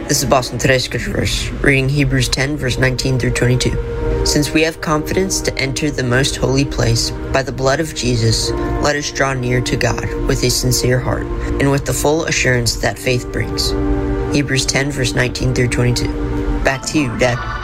This is Boston. Today's scripture verse, reading Hebrews 10, verse 19 through 22. Since we have confidence to enter the most holy place by the blood of Jesus, let us draw near to God with a sincere heart and with the full assurance that faith brings. Hebrews 10, verse 19 through 22. Back to you, Dad.